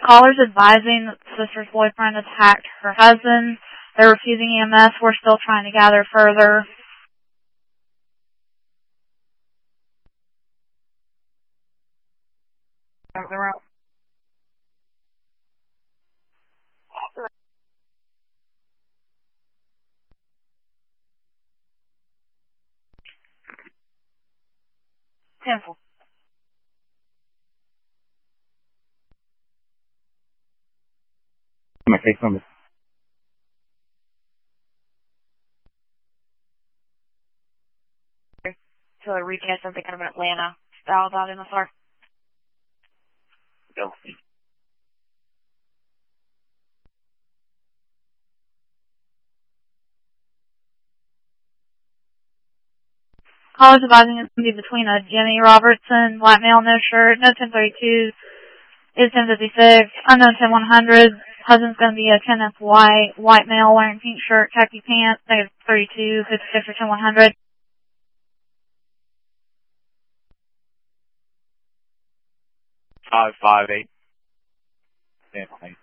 Callers advising that the sister's boyfriend attacked her husband. They're refusing EMS. We're still trying to gather further. Simple. My face number. So I recast something kind of an Atlanta style about MSR. Go. Callers advising it's going to be between a Jimmy Robertson, black male, no shirt, no 1032, is 1056, unknown 10100. Husband's going to be a Kenneth white male wearing pink shirt, khaki pants, negative 32, 56 or 10100. 558.